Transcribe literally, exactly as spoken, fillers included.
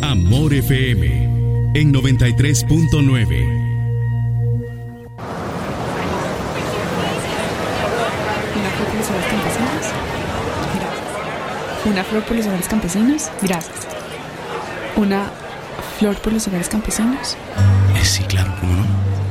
Amor F M en noventa y tres punto nueve. Una flor por los hogares campesinos. Gracias. Una flor por los hogares campesinos. Gracias. Una flor por los hogares campesinos. Eh, sí, claro, ¿cómo no?